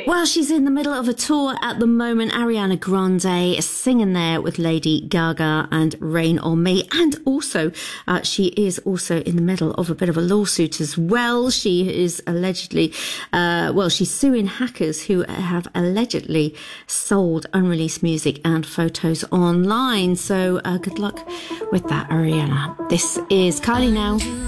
Well, she's in the middle of a tour at the moment. Ariana Grande is singing there with Lady Gaga and Rain on Me. And also, she is also in the middle of a bit of a lawsuit as well. She is allegedly, she's suing hackers who have allegedly sold unreleased music and photos online. So good luck with that, Ariana. This is Kylie now.